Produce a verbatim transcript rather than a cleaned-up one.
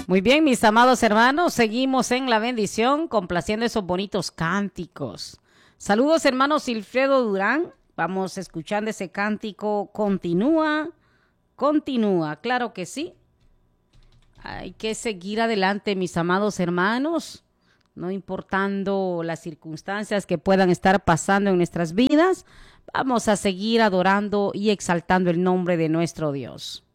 Muy bien, mis amados hermanos, seguimos en la bendición, complaciendo esos bonitos cánticos. Saludos, hermano Silfredo Durán. Vamos escuchando ese cántico. Continúa, continúa. Claro que sí. Hay que seguir adelante, mis amados hermanos, no importando las circunstancias que puedan estar pasando en nuestras vidas. Vamos a seguir adorando y exaltando el nombre de nuestro Dios.